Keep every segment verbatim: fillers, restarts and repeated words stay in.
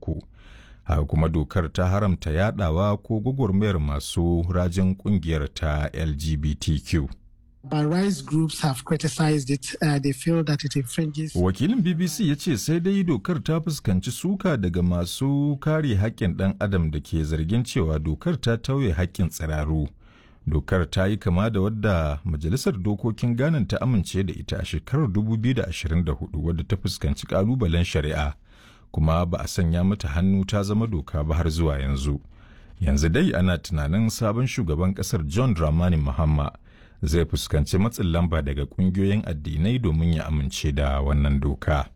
uku. Haka kuma dokar ta haramta yadawa ko gwagwarmayar masu rajin kungiyar ta L G B T Q. But rights groups have criticized it. Uh, they feel that it infringes. Wakilin B B C ya ce sai dai dokar ta fuskanci suka daga masu kare haƙƙin ɗan adam da ke zargin cewa dokar ta tauye haƙƙin tsiraru. Dokar ta yi kama da wadda Majalisar Dokokin Ghana ta amince da ita a shekarar dubu biyu da ashirin da hudu wadda ta fuskanci ƙalubalen shari'a, kuma ba a sanya mata hannu ta zama doka ba har zuwa yanzu. Yanzu dai ana tunanin sabon shugaban ƙasar John Dramani Mahama zai fuskanci matsin lamba daga kungiyoyin addinai domin ya amince da wannan doka.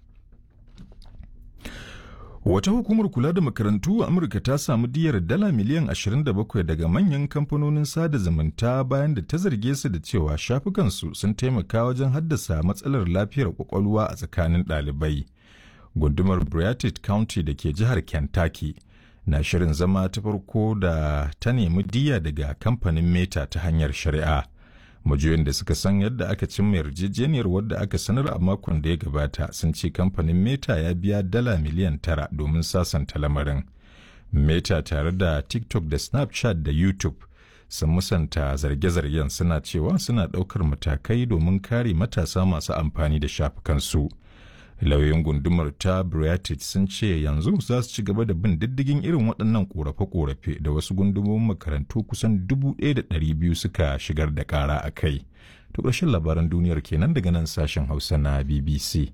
Wata hukumar kula da makarantu a Amurka ta samu diyar dala miliyan ashirin da bakwai daga manyan kamfanonin sada zumunta bayan da ta zarge su da cewa shafukansu sun taimaka wajen haddasa matsalar lafiyar kwakwalwa a tsakanin ɗalibai. Gundumar Briartid County da ke jihar Kentucky na shirin zama ta farko da ta nemi diya daga kamfanin Meta ta hanyar shari'a. Majiyoyin da suka san yadda aka cimma yarjejeniyar wadda aka sanar a makon da ya gabata sun ce kamfanin Meta ya biya dala miliyan tara domin sasanta lamarin. Meta tare da TikTok da Snapchat da YouTube sun musanta zarge-zargen, suna cewa suna ɗaukar matakai domin kare matasa masu amfani da shafukansu. Lauyoyin gundumar ta Briartid sun ce yanzu za su ci gaba da bin diddigin irin waɗannan ƙorafe-ƙorafe da wasu gundumomin makarantu kusan dubu ɗaya da ɗari biyu suka shigar da ƙara a kai. To ƙarshen labaran duniyar kenan daga nan sashen Hausa na B B C.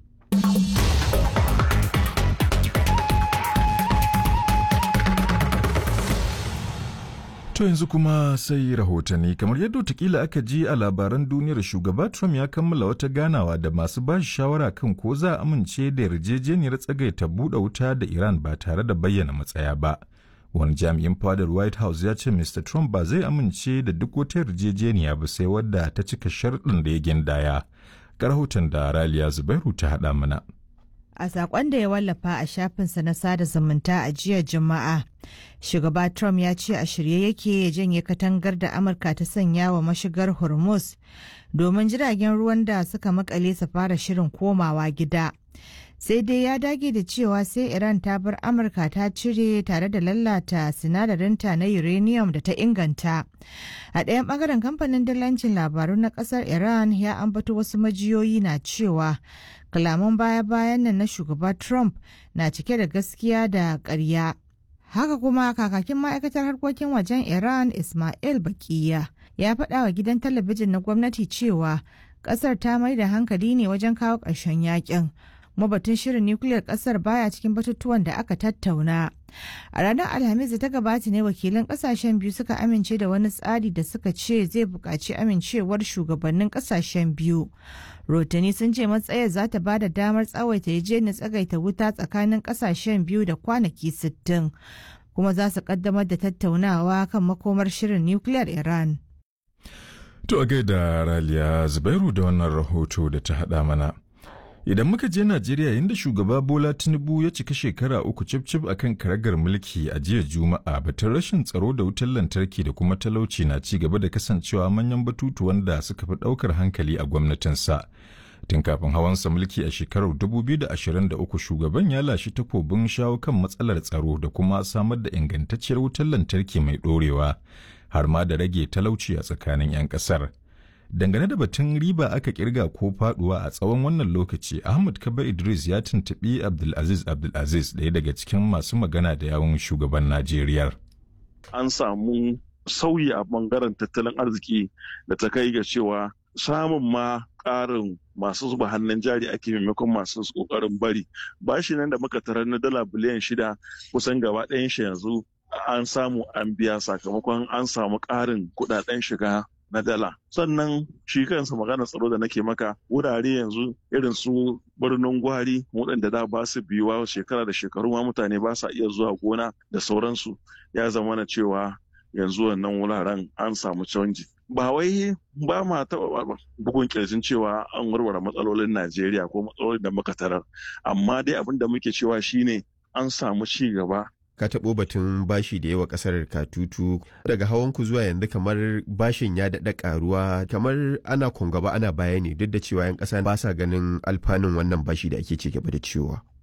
To yanzu kuma sai rahotanni. Kamar yadda watakila aka ji a labaran duniyar, shugaba Trump ya kammala wata ganawa da masu ba shi shawara kan ko za a amince da yarjejeniyar tsagaita buɗe wuta da Iran ba tare da bayyana matsaya ba. Wani jami'in fadar White House ya ce Mister Trump ba zai amince da duk wata yarjejeniya ba sai wadda ta cika sharɗin da ya gindaya. Ga rahoton da Raliya Zubairu ta haɗa mana. A saƙon da ya wallafa a shafinsa na sada zumunta a jiya Juma'a, shugaba Trump ya ce a shirye yake ya janye katangar da Amurka ta sanya wa mashigar Hormuz domin jiragen ruwan da suka makale su fara shirin komawa gida. Sai dai ya dage da cewa sai Iran ta bar Amurka ta cire tare da lalata sinadarinta na uranium da ta inganta. A ɗayan ɓangaren, kamfanin dalancin labaru na ƙasar Iran ya ambato wasu majiyoyi na cewa kalaman baya-bayan nan na shugaba Trump na cike da gaskiya da ƙarya. Haka kuma kakakin ma'aikatar harkokin wajen Iran Ismail Baqiya ya faɗa wa gidan talabijin na gwamnati cewa ƙasar ta mai da hankali ne wajen kawo ƙarshen yakin. Mabatun shirin nukiliyar ƙasar baya cikin batutuwan da aka tattauna. A ranar Alhamis da ta gabata ne wakilan ƙasashen biyu suka amince da wani tsari da suka ce zai buƙaci amincewar shugabannin ƙasashen biyu. Rotani sun ce matsayar za ta ba da damar tsawaita yarjejeniyar tsagaita wuta tsakanin ƙasashen biyu da kwanaki sittin, kuma za su ƙaddamar da tattaunawa kan makomar shirin nukiliyar Iran. To a gaida Raliya Zubairu da wannan rahoto da ta haɗa mana. Idan muka je Najeriya, yadda shugaba Bola Tinubu ya cika shekara uku cif-cif a kan karagar mulki a jiya Juma'a, batun rashin tsaro da wutar lantarki da kuma talauci na ci gaba da kasancewa manyan batutuwan da suka fi ɗaukar hankali a gwamnatinsa. Tun kafin hawansa mulki a shekarar dubu biyu da ashirin da uku, shugaban ya lashi takobin shawo kan matsalar tsaro da kuma samar da ingantacciyar wutar lantarki mai ɗorewa, har ma da rage talauci a tsakanin 'yan ƙasar. Dangane da batun riba aka kirga ko faduwa a tsawon wannan lokaci, Ahmad Kaba Idris ya tuntuɓi Abdulaziz Abdulaziz, ɗaya daga cikin masu magana da yawun shugaban Najeriya. An samu sauyi a bangaren tattalin arziki da ta kai ga cewa samun ma ƙarin masu zuba hannun jari ake maimakon masu ƙoƙarin bari. Bashi nan da muka tarar na dala biliyan shida kusan gaba ɗayan shi yanzu an samu an biya sakamakon an samu ƙarin kuɗaɗen shiga na dala. Sannan shi kansa magana tsaro da nake maka, wurare yanzu irin su birnin gwari waɗanda da ba su biyuwa shekara da shekaru ma mutane ba sa iya zuwa gona da sauransu, ya zama na cewa yanzu wannan wuraren an samu canji. Ba wai ba ma taɓa bugun kirjin cewa an warware matsalolin Najeriya ko matsalolin da muka tarar, amma dai abin da muke cewa shine an samu ci gaba. Ka taɓo batun bashi da yawa ƙasar katutu, daga hawanku zuwa yanzu kamar bashin ya daɗa ƙaruwa, kamar ana kongaba ana baya ne, duk da cewa 'yan ƙasa ba sa ganin alfanun wannan bashi da ake ci gaba da ciwowa.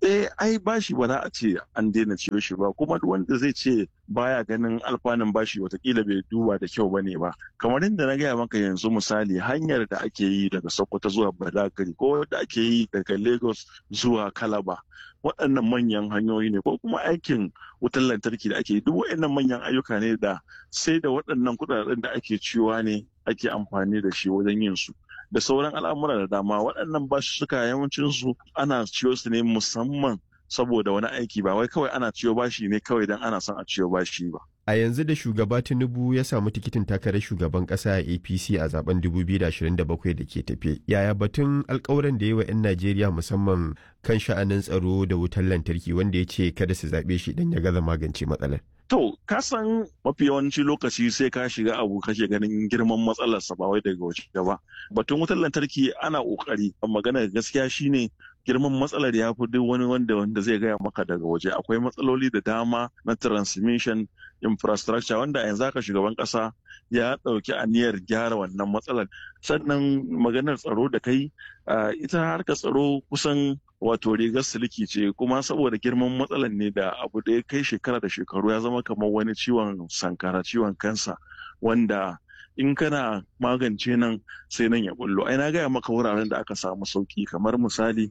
Eh, ai bashi ba za a ce an daina ciyo shi ba, kuma duk wanda zai ce baya ganin alfanun bashi watakila bai duba da kyau bane ba. Kamar yadda na gaya maka yanzu misali hanyar da ake yi daga Sokoto zuwa Badagry ko da ake yi daga Lagos zuwa Calabar. Waɗannan manyan hanyoyi ne ko kuma aikin wutar lantarki da ake yi duk waɗannan manyan ayyuka ne da sai da waɗannan kuɗaɗen da ake ciyowa ne ake amfani da shi wajen yin su. Da sauran al'amura da dama waɗannan basussuka yawancinsu ana ciyo su ne musamman saboda wani aiki ba wai kawai ana ciyo bashi ne kawai don ana son a ciyo bashi ba. A yanzu da shugaba Tinubu ya samu tikitin takarar shugaban ƙasa a A P C a zaben dubu biyu da ashirin da bakwai da ke tafe. Yaya batun alƙawuran da yi wa 'yan Najeriya musamman kan sha'anin tsaro da wutar lantarki wanda ya ce kada su zaɓe shi idan ya gaza magance matsalar? To, ka san mafi yawanci lokaci sai ka shiga abu kake ganin girman matsalarsa ba wai daga waje ba. Batun wutar lantarki ana ƙoƙari, magana gaskiya shine girman matsalar ya fi duk wani wanda wanda zai gaya maka daga waje. Akwai matsaloli da dama na transmission infrastructure wanda yanzu haka shugaban ƙasa ya ɗauki aniyar gyara wannan matsalar. Sannan maganar tsaro da kai, ita harkar tsaro kusan wato rigar siliki ce kuma saboda girman matsalar ne da abu da ya kai shekara da shekaru ya zama kamar wani ciwon sankara ciwon kansa wanda in kana magance nan sai nan ya bullo. Ai na gaya maka wuraren da aka samu sauki kamar misali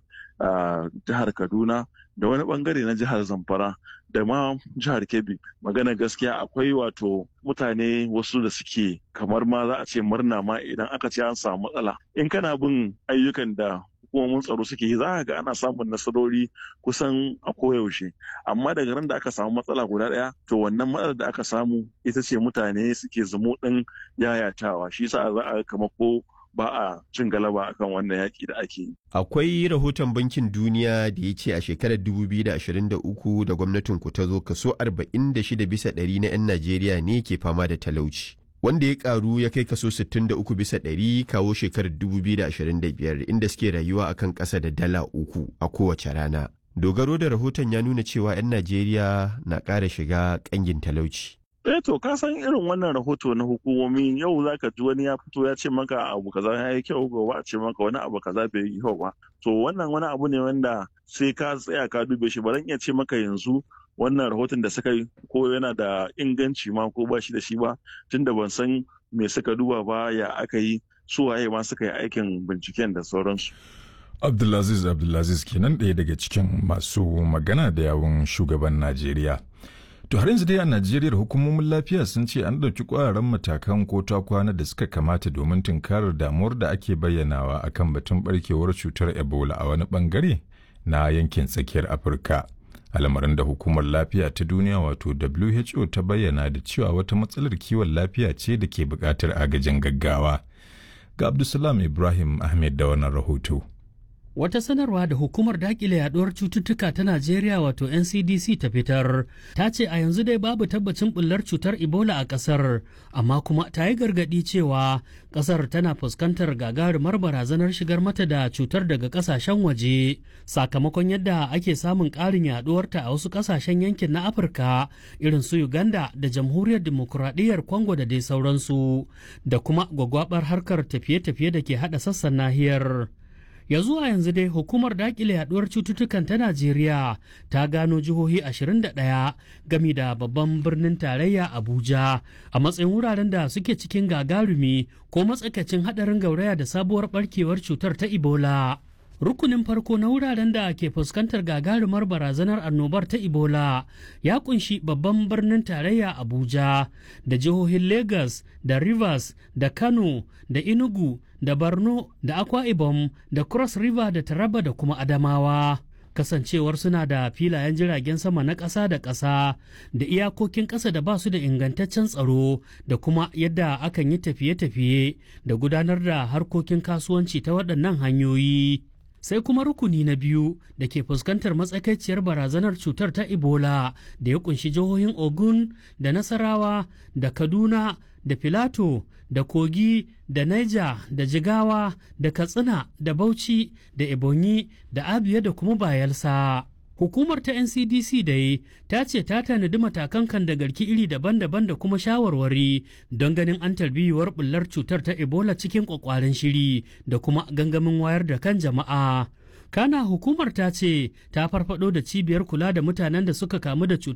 a jihar Kaduna da wani bangare na jihar Zamfara da ma jihar Kebbi. Magana gaskiya akwai wato mutane wasu da suke kamar ma za a ce murna ma idan aka ce an samu matsala. In kana bin ayyukan da hukumomin tsaro suke yi za ga ana samun nasarori kusan a koyaushe, amma daga ran da aka samu matsala guda ɗaya to wannan matsalar da aka samu ita ce mutane suke zumo ɗin yayatawa, shi yasa za a kama ko ba a cin galaba akan wannan yaƙi da ake yi. Akwai rahoton Bankin Duniya da ya ce a shekarar dubu biyu da ashirin da uku da gwamnatin ku ta zo kaso arba'in da shida bisa ɗari na 'yan Najeriya ne ke fama da talauci. Wanda ya karu ya kai kaso sittin da uku bisa ɗari kawo shekarar dubu biyu da ashirin da biyar inda suke rayuwa akan ƙasa da dala uku a kowace rana. Dogaro da rahoton ya nuna cewa 'yan Najeriya na ƙara shiga ƙangin talauci. Eh to ka san irin wannan rahoto na hukumomi yau zaka ji wani ya fito ya ce maka abu kaza ya yi kyau gobe a ce maka wani abu kaza bai yi kyau ba. To wannan wani abu ne wanda sai ka tsaya ka dube shi ba zan iya ce maka yanzu wannan rahoton da suka yi ko yana da inganci ma ko ba shi da shi ba tunda ban san me suka duba ba ya aka yi su waye ma suka yi aikin binciken da sauransu. Abdulaziz Abdulaziz kenan ɗaya daga cikin masu magana da yawun shugaban Najeriya. To har yanzu dai a Najeriya hukumomin lafiya sun ce an ɗauki ƙwararren matakan ko ta kwana da suka kamata domin tunkarar damuwar da ake bayyanawa akan batun barkewar cutar Ebola a wani bangare na yankin tsakiyar Afirka. Al'amarin da hukumar lafiya ta duniya wato W H O ta bayyana da cewa wata matsalar kiwon lafiya ce da ke buƙatar agajin gaggawa. Ga Abdulsalam Ibrahim Ahmed da wannan rahoto. Wata sanarwa da hukumar dakile yaduwar cututtuka ta Najeriya wato N C D C ta fitar ta ce a yanzu dai babu tabbacin bullar cutar Ebola a kasar, amma kuma ta yi gargadi cewa kasar tana fuskantar gagarumar barazanar shigar mata da cutar daga kasashen waje sakamakon yadda ake samun ƙarin yaduwarta a wasu kasashen yankin na Afirka irin su Uganda da Jamhuriyar Dimokuraɗiyyar Congo da dai sauransu, da kuma gwagwabar harkar tafiye-tafiye da ke haɗa sassan nahiyar. Ya zuwa yanzu dai hukumar dakile yaduwar cututtukan ta Najeriya ta gano jihohi ashirin da ɗaya gami da babban birnin tarayya Abuja a matsayin wuraren da suke cikin gagarumi ko matsakaicin hadarin gauraya da sabuwar barkewar cutar ta Ebola. Rukunin farko na wuraren da ke fuskantar gagarumar barazanar annobar ta Ebola ya kunshi babban birnin tarayya Abuja da jihohin Lagos da Rivers da Kano da Enugu da Borno da Akwa Ibom da Cross River da Taraba da kuma Adamawa. Kasancewar suna da filayen jiragen sama na ƙasa da ƙasa da iyakokin ƙasa da ba su da ingantaccen tsaro da kuma yadda akan yi tafiye-tafiye da gudanar da harkokin kasuwanci ta waɗannan hanyoyi. Sai kuma rukuni na biyu da ke fuskantar matsakaiciyar barazanar cutar ta Ebola da ya kunshi jihohin Ogun da Nasarawa da Kaduna da Filato da Kogi da Niger da Jigawa da Katsina da Bauchi da Ebonyi da Abia da kuma Bayelsa. Hukumar ta N C D C dai ta ce ta tanadi matakan kan da garki iri daban-daban da kuma shawarwari don ganin an tarbiyuwar bullar cutar ta Ebola cikin kwakwaren shiri da kuma gangamin wayar da kan jama'a. Kana hukumar ta ce ta farfado da cibiyar kula da mutanen da suka kamu da cutar